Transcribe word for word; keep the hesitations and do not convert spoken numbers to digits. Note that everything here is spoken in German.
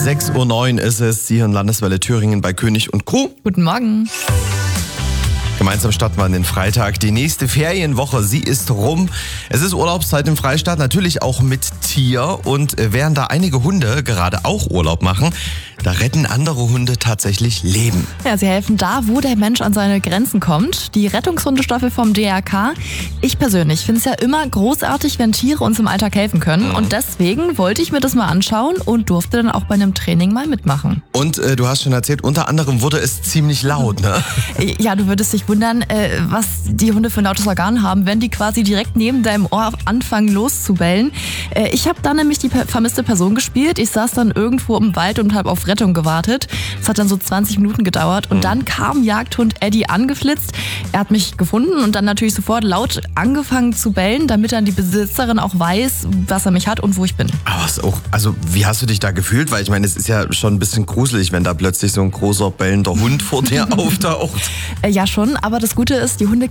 sechs Uhr neun ist es, Sie hören Landeswelle Thüringen bei König und Crew. Guten Morgen. Gemeinsam starten wir in den Freitag. Die nächste Ferienwoche, sie ist rum. Es ist Urlaubszeit im Freistaat, natürlich auch mit Tier. Und während da einige Hunde gerade auch Urlaub machen, da retten andere Hunde tatsächlich Leben. Ja, sie helfen da, wo der Mensch an seine Grenzen kommt. Die Rettungshundestaffel vom D R K. Ich persönlich finde es ja immer großartig, wenn Tiere uns im Alltag helfen können. Mhm. Und deswegen wollte ich mir das mal anschauen und durfte dann auch bei einem Training mal mitmachen. Und äh, du hast schon erzählt, unter anderem wurde es ziemlich laut, ne? Ja, du würdest dich wundern, äh, was die Hunde für ein lautes Organ haben, wenn die quasi direkt neben deinem Ohr anfangen loszubellen. Äh, ich habe dann nämlich die vermisste Person gespielt. Ich saß dann irgendwo im Wald und habe auf Rettung gewartet. Das hat dann so zwanzig Minuten gedauert und mhm. dann kam Jagdhund Eddie angeflitzt. Er hat mich gefunden und dann natürlich sofort laut angefangen zu bellen, damit dann die Besitzerin auch weiß, was er mich hat und wo ich bin. Aber es auch, also wie hast du dich da gefühlt? Weil ich meine, es ist ja schon ein bisschen gruselig, wenn da plötzlich so ein großer bellender Hund vor dir auftaucht. Ja schon, aber das Gute ist, die Hunde